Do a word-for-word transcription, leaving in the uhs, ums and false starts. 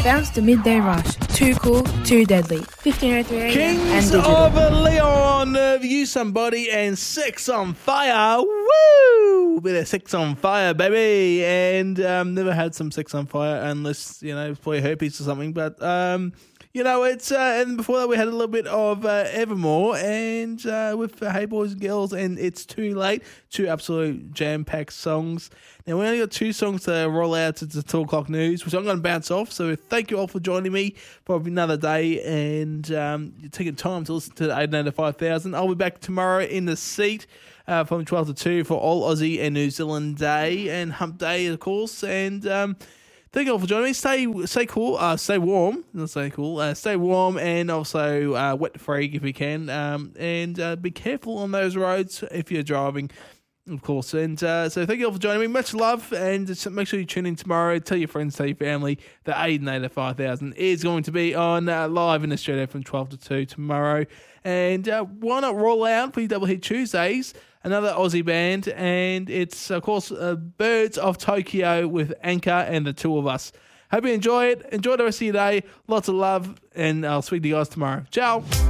Bounce the Midday Rush. Too Cool, Too Deadly. fifteen oh three a m and Kings digital. of Leon, uh, You Somebody and Sex on Fire. Woo! Bit of Sex on Fire, baby. And um, never had some Sex on Fire unless, you know, for your herpes or something. But, um, you know, it's, uh, and before that we had a little bit of uh, Evermore and uh, with uh, Hey Boys and Girls and It's Too Late. Two absolute jam-packed songs. Now, we only got two songs to roll out to the two o'clock news, which I'm going to bounce off. So thank you all for joining me for another day and um, you're taking time to listen to the eight eight five thousand. I'll be back tomorrow in the seat uh, from twelve to two for All Aussie and New Zealand Day and Hump Day, of course. And um, thank you all for joining me. Stay stay cool, uh, stay warm. Not stay cool. Uh, stay warm and also uh, wet-free if you can. Um, and uh, be careful on those roads if you're driving. Of course, and uh, so thank you all for joining me. Much love, and just make sure you tune in tomorrow. Tell your friends, tell your family. The Aiden eight five thousand is going to be on uh, live in Australia from twelve to two tomorrow. And uh, why not roll out for your Double Hit Tuesdays? Another Aussie band, and it's of course uh, Birds of Tokyo with Anchor and the Two of Us. Hope you enjoy it. Enjoy the rest of your day. Lots of love, and I'll speak to you guys tomorrow. Ciao.